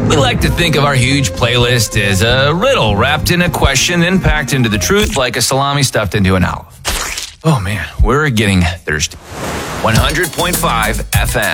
We like to think of our huge playlist as a riddle wrapped in a question, then packed into the truth like a salami stuffed into an olive. Oh man, we're getting thirsty. 100.5 FM.